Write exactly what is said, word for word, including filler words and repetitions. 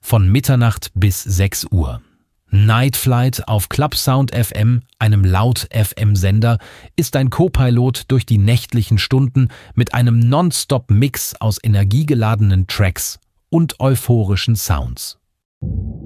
von Mitternacht bis sechs Uhr. Night Flight auf Clubsound F M, einem Laut-F M-Sender, ist ein Co-Pilot durch die nächtlichen Stunden mit einem Nonstop-Mix aus energiegeladenen Tracks und euphorischen Sounds.